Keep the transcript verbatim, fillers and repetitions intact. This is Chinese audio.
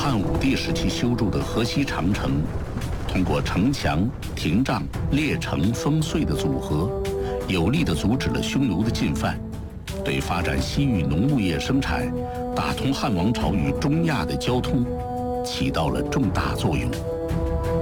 汉武帝时期修筑的河西长城，通过城墙、亭障、列城、烽燧的组合，有力地阻止了匈奴的进犯，对发展西域农牧业生产、打通汉王朝与中亚的交通起到了重大作用。